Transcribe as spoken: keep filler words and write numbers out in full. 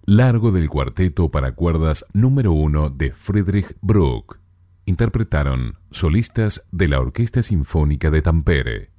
Largo del cuarteto para cuerdas número uno de Friedrich Bruck. Interpretaron solistas de la Orquesta Sinfónica de Tampere.